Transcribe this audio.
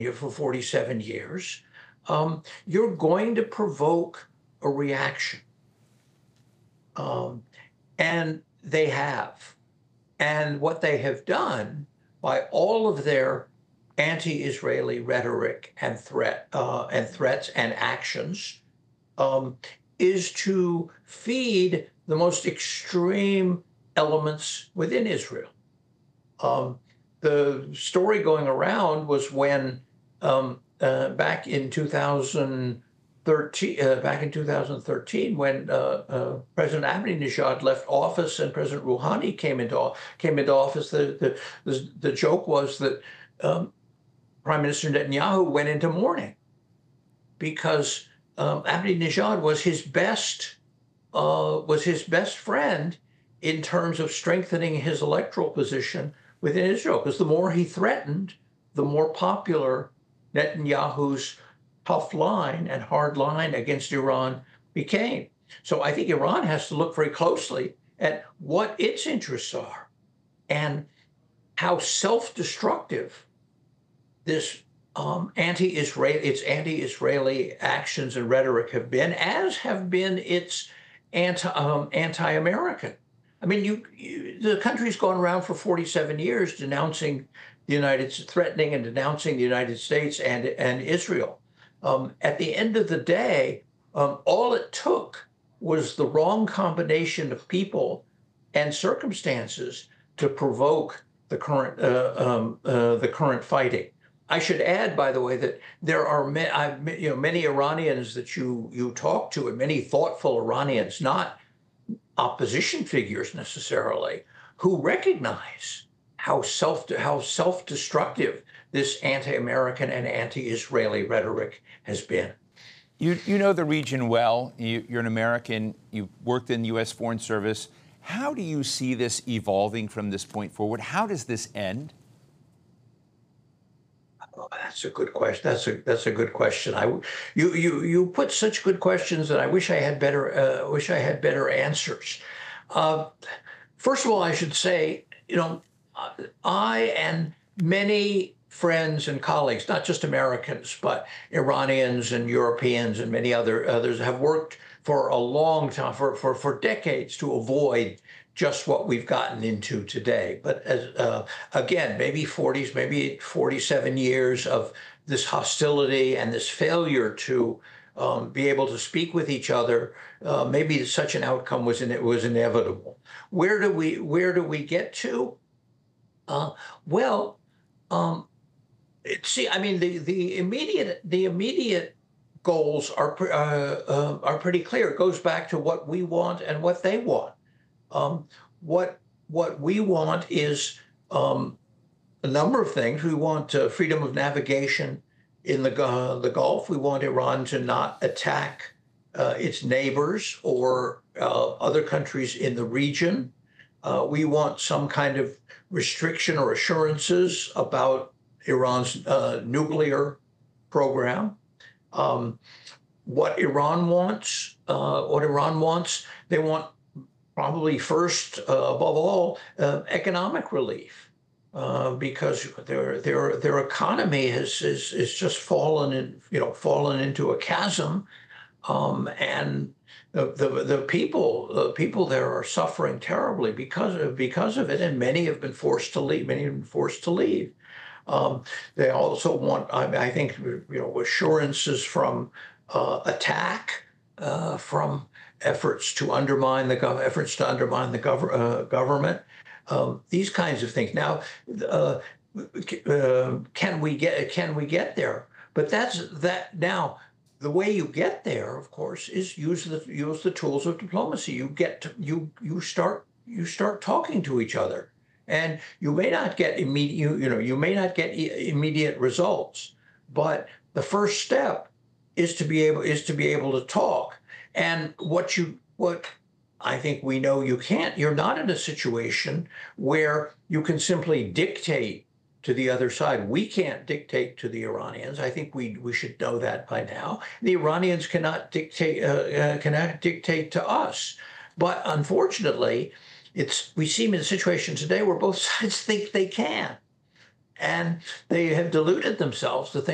for 47 years, you're going to provoke a reaction. Um, and they have. And what they have done by all of their anti-Israeli rhetoric and threats and actions um, is to feed the most extreme elements within Israel. Um, the story going around was when back in 2013, when President Ahmadinejad left office and President Rouhani came into office. The joke was that Prime Minister Netanyahu went into mourning because Ahmadinejad was his best friend in terms of strengthening his electoral position within Israel. Because the more he threatened, the more popular Netanyahu's tough line and hard line against Iran became. So I think Iran has to look very closely at what its interests are and how self-destructive this its anti-Israeli actions and rhetoric have been, as have been its anti-American. I mean, the country's gone around for 47 years threatening and denouncing the United States and Israel. At the end of the day, all it took was the wrong combination of people and circumstances to provoke the current fighting. I should add, by the way, that there are many Iranians that you talk to, and many thoughtful Iranians, not opposition figures necessarily, who recognize how self-destructive this anti-American and anti-Israeli rhetoric has been. You know the region well. You're an American. You worked in the U.S. Foreign Service. How do you see this evolving from this point forward? How does this end? Oh, that's a good question. That's a good question. You put such good questions that I wish I had better answers. First of all, I should say, I and many friends and colleagues, not just Americans, but Iranians and Europeans and many others have worked for a long time, for decades, to avoid just what we've gotten into today. But again, maybe 47 years of this hostility and this failure to be able to speak with each other, maybe such an outcome was inevitable. Where do we get to? I mean, the immediate goals are pretty clear. It goes back to what we want and what they want. What we want is a number of things. We want freedom of navigation in the Gulf. We want Iran to not attack its neighbors or other countries in the region. We want some kind of restriction or assurances about Iran's nuclear program. What Iran wants, they want probably first, above all, economic relief, because their economy has just fallen into a chasm, and the people there are suffering terribly because of it, and many have been forced to leave. They also want, I think, assurances from attack, from efforts to undermine the government. These kinds of things. Now, can we get there? But that now. The way you get there, of course, is use the tools of diplomacy. You start talking to each other, and you may not get immediate results, but the first step is to be able to talk. And what I think we know you can't. You're not in a situation where you can simply dictate to the other side. We can't dictate to the Iranians. I think we should know that by now. The Iranians cannot dictate to us. But unfortunately, we seem in a situation today where both sides think they can, and they have deluded themselves to think